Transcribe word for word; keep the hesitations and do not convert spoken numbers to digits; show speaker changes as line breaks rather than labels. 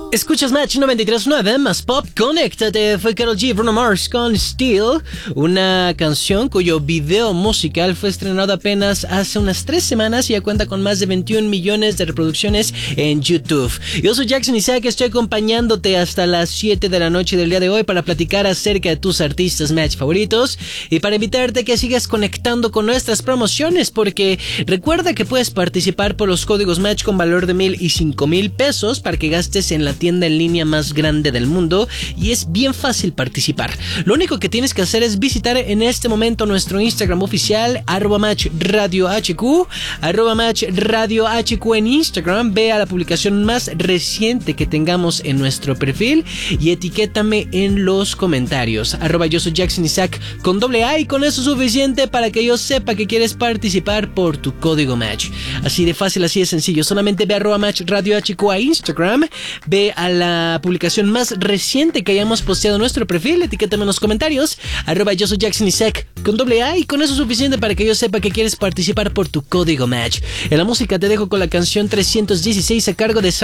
Escuchas Match noventa y tres punto nueve más Pop. Conéctate. Fue Karol G, Bruno Mars con Steel, una canción cuyo video musical fue estrenado apenas hace unas tres semanas y ya cuenta con más de veintiún millones de reproducciones en YouTube. Yo soy Jackson Isaac, estoy acompañándote hasta las siete de la noche del día de hoy para platicar acerca de tus artistas Match favoritos y para invitarte a que sigas conectando con nuestras promociones, porque recuerda que puedes participar por los códigos Match con valor de mil y cinco mil pesos para que gastes en la tienda en línea más grande del mundo, y es bien fácil participar. Lo único que tienes que hacer es visitar en este momento nuestro Instagram oficial, arroba Match Radio H Q, arroba Match Radio H Q en Instagram. Ve a la publicación más reciente que tengamos en nuestro perfil y etiquétame en los comentarios, arroba yo soy Jackson Isaac con doble A, y con eso es suficiente para que yo sepa que quieres participar por tu código Match. Así de fácil, así de sencillo. Solamente ve a arroba Match Radio H Q a Instagram, ve a la publicación más reciente que hayamos posteado en nuestro perfil, etiquétame en los comentarios, arroba yo soy Jackson Isaac con doble A, y con eso es suficiente para que yo sepa que quieres participar por tu código Match. En la música te dejo con la canción trescientos dieciséis a cargo de